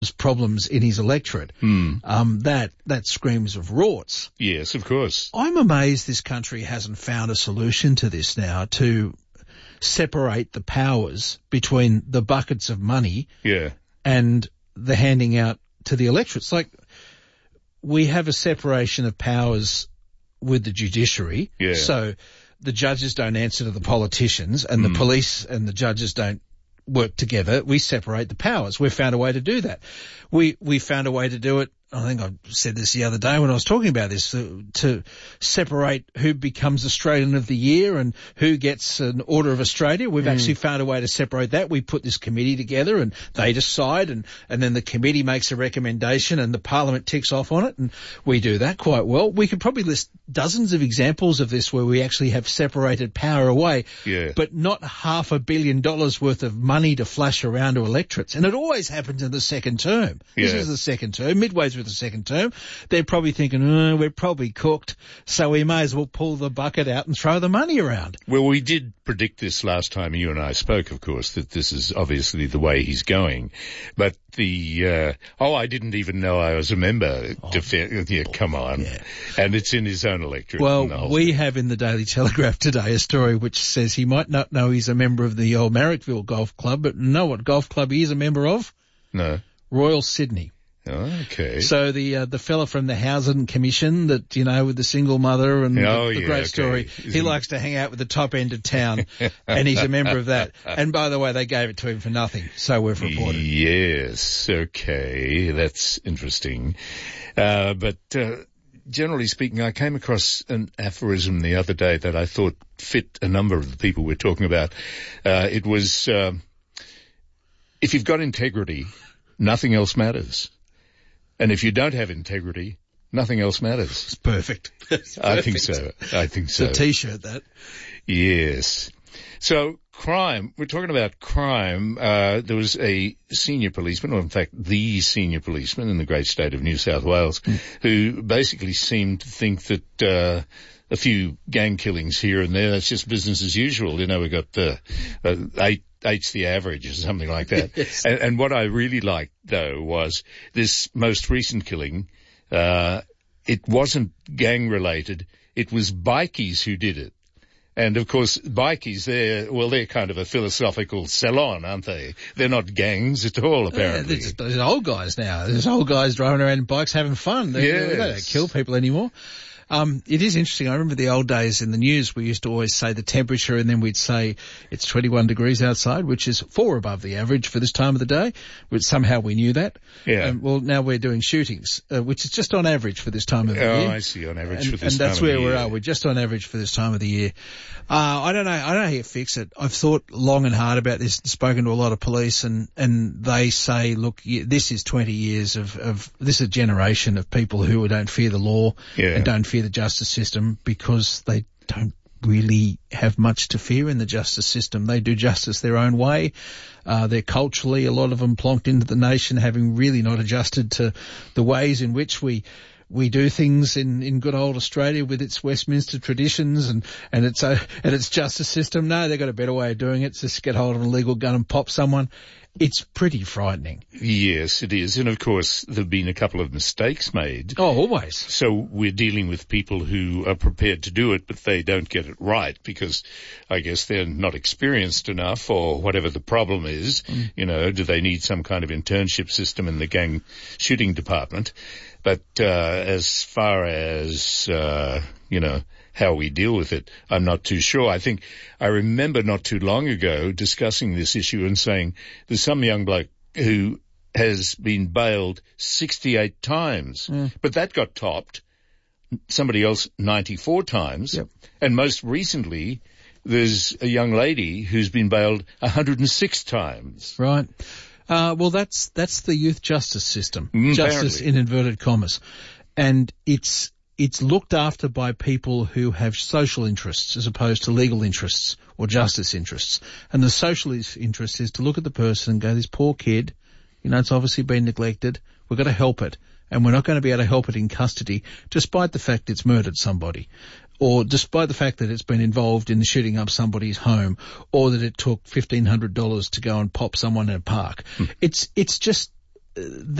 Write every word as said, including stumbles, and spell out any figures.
problems in his electorate, Hmm. um, that that screams of rorts. Yes, of course. I'm amazed this country hasn't found a solution to this now, to separate the powers between the buckets of money Yeah. and the handing out to the electorates. Like, we have a separation of powers with the judiciary, Yeah. so the judges don't answer to the politicians, and Mm. the police and the judges don't work together. We separate the powers. We've found a way to do that. We we found a way to do it. I think I said this the other day when I was talking about this, to, to separate who becomes Australian of the Year and who gets an Order of Australia. We've Mm. actually found a way to separate that. We put this committee together and they decide, and, and then the committee makes a recommendation and the parliament ticks off on it, and we do that quite well. We could probably list dozens of examples of this where we actually have separated power away, Yeah. but not half a billion dollars worth of money to flash around to electorates. And it always happens in the second term. This Yeah. is the second term, midway through the second term. They're probably thinking, oh, we're probably cooked, so we may as well pull the bucket out and throw the money around. Well, we did predict this last time you and I spoke, of course, that this is obviously the way he's going. But the, uh, oh, I didn't even know I was a member. Oh, Defe- yeah, come on. yeah. And it's in his own electorate. Well, and the whole we thing. have in the Daily Telegraph today a story which says he might not know he's a member of the old Marrickville Golf Club, but know what golf club he is a member of? No. Royal Sydney. Oh, okay. So the uh, the fella from the Housing Commission that, you know, with the single mother and Oh, the, the yeah, great okay. story, Isn't- he likes to hang out with the top end of town, and he's a member of that. And by the way, they gave it to him for nothing, so we've reported. Yes, okay, that's interesting. Uh, but uh, generally speaking, I came across an aphorism the other day that I thought fit a number of the people we're talking about. Uh, it was, uh, if you've got integrity, nothing else matters. And if you don't have integrity, nothing else matters. It's perfect. It's I think perfect. so. I think so. It's a T-shirt, that. Yes. So crime, we're talking about crime. Uh, there was a senior policeman, or in fact the senior policeman in the great state of New South Wales, mm. who basically seemed to think that uh, a few gang killings here and there, that's just business as usual. You know, we've got uh, uh, eight eight's the average or something like that. Yes. And, and what I really liked, though, was this most recent killing. Uh, it wasn't gang-related. It was bikies who did it. And, of course, bikies, they're, well, they're kind of a philosophical salon, aren't they? They're not gangs at all, apparently. Yeah, there's, there's old guys now. There's old guys driving around in bikes having fun. They, Yes. they don't kill people anymore. Um, it is interesting. I remember the old days in the news, we used to always say the temperature, and then we'd say it's twenty-one degrees outside, which is four above the average for this time of the day. Which somehow we knew that. Yeah. Um, well, now we're doing shootings, uh, which is just on average for this time of the Oh, year. I see, on average and, for this and time that's of where the we year. are. We're just on average for this time of the year. Uh, I don't know. I don't know how you fix it. I've thought long and hard about this, spoken to a lot of police, and, and they say, look, this is twenty years of, of, this is a generation of people who don't fear the law Yeah. and don't fear the justice system because they don't really have much to fear in the justice system. They do justice their own way. Uh, they're culturally, a lot of them plonked into the nation, having really not adjusted to the ways in which we we do things in, in good old Australia with its Westminster traditions and, and its, uh, and its justice system. No, they've got a better way of doing it. It's just get hold of an illegal gun and pop someone. It's pretty frightening. Yes, it is. And of course, there have been a couple of mistakes made. Oh, always. So we're dealing with people who are prepared to do it, but they don't get it right because I guess they're not experienced enough or whatever the problem is. Mm. You know, do they need some kind of internship system in the gang shooting department? But uh, as far as, uh, you know, how we deal with it, I'm not too sure. I think I remember not too long ago discussing this issue and saying there's some young bloke who has been bailed sixty-eight times, mm. but that got topped. Somebody else ninety-four times. Yep. And most recently, there's a young lady who's been bailed one hundred six times. Right. Uh, well, that's that's the youth justice system, Mm, justice apparently. in inverted commas, and it's it's looked after by people who have social interests as opposed to legal interests or justice interests. And the social interest is to look at the person and go, this poor kid, you know, it's obviously been neglected. We've got to help it, and we're not going to be able to help it in custody, despite the fact it's murdered somebody, or despite the fact that it's been involved in the shooting up somebody's home, or that it took fifteen hundred dollars to go and pop someone in a park. Hmm. It's, it's just the